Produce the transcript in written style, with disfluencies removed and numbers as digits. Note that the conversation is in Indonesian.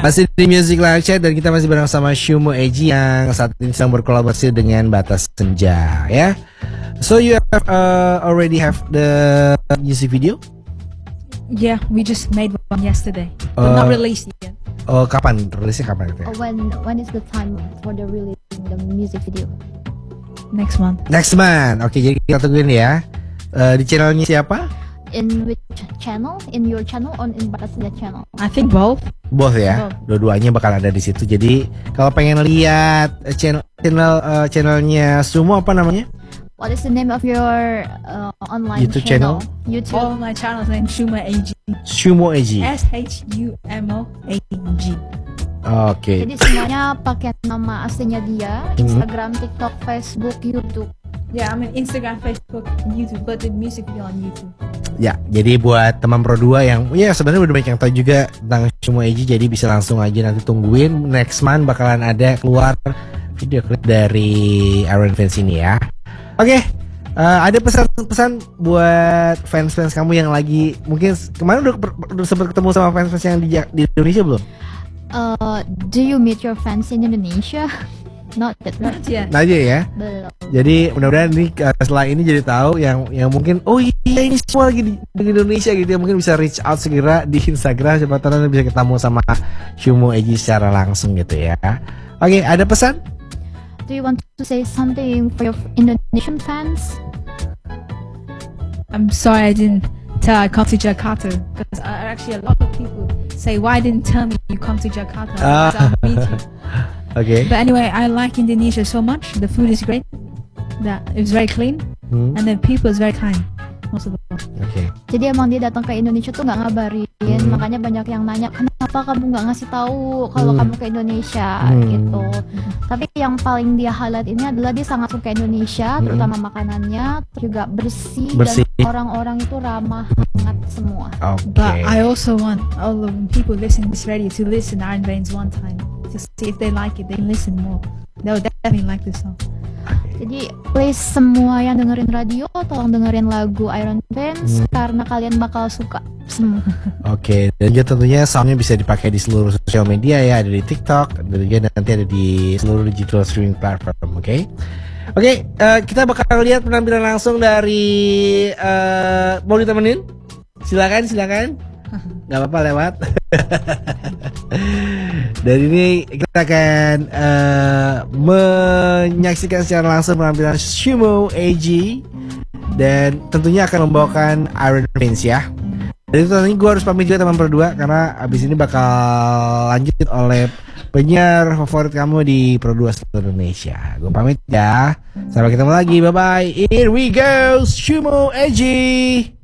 Masih di Music Live Chat dan kita masih bersama Shumo Eji yang saat ini sedang berkolaborasi dengan Batas Senja ya. So you have already have the music video? Yeah, we just made one yesterday, but not released yet. Oh, kapan? Rilisnya kapan? When is the time for the releasing the music video? Next month. Next month. Oke, jadi kita tungguin ya. Di channelnya siapa? In which channel? In your channel or in Batas Senja channel? I think both. Both ya. Dua-duanya bakal ada di situ. Jadi kalau pengen lihat channelnya Shumo apa namanya? What is the name of your online YouTube channel? YouTube. All my channels name Shumo AG. Shumo Eji. SHUMOAG. Oke. Jadi semuanya pakai nama aslinya dia. Instagram, TikTok, Facebook, YouTube. Yeah, I mean Instagram, Facebook, YouTube, but the music video on YouTube. Ya, jadi buat teman Pro 2 yang ya sebenarnya udah banyak yang tahu juga tentang Shumo Eji, jadi bisa langsung aja nanti tungguin next month bakalan ada keluar video klip dari Iron Fans ini ya. Oke, ada pesan-pesan buat fans-fans kamu yang lagi mungkin kemarin udah sempat ketemu sama fans-fans yang di Indonesia belum? Do you meet your fans in Indonesia? Not yet, right? Yeah. Nah aja ya. Belum. Jadi mudah-mudahan nih setelah ini jadi tahu yang mungkin oh iya ini semua lagi di Indonesia gitu ya, mungkin bisa reach out segera di Instagram, siapa tahu nanti bisa ketemu sama Shumo Eji secara langsung gitu ya. Oke, ada pesan? Do you want to say something for your Indonesian fans? I'm sorry I didn't tell I come to Jakarta because actually a lot of people say why didn't tell me you come to Jakarta? I'll meet you. Oke. But anyway, I like Indonesia so much. The food is great. It was very clean, and then people is very kind. Most of the time. Oke. Jadi emang dia datang ke Indonesia tuh nggak ngabarin, makanya banyak yang nanya kenapa kamu nggak ngasih tahu kalau kamu ke Indonesia gitu. Tapi yang paling dia highlight ini adalah dia sangat suka Indonesia, terutama makanannya, juga bersih. Dan orang-orang itu ramah, hangat semua. But I also want all the people listening to this radio to listen Iron Veins one time to see if they like it. They can listen more. They will definitely like this song. Jadi please semua yang dengerin radio tolong dengerin lagu Iron Veins karena kalian bakal suka semua. Oke, dan juga tentunya soundnya bisa dipakai di seluruh sosial media ya, ada di TikTok, dan juga nanti ada di seluruh digital streaming platform. Oke, kita bakal lihat penampilan langsung dari mau ditemenin? Silakan. Gak apa-apa lewat. Dan ini kita akan menyaksikan secara langsung penampilan Shumo Eji dan tentunya akan membawakan Iron Veins ya. Dan itu nanti gue harus pamit juga teman Pro 2 karena abis ini bakal lanjut oleh penyiar favorit kamu di Pro 2 seluruh Indonesia. Gue pamit ya. Sampai ketemu lagi. Bye bye. Here we go, Shumo Eji.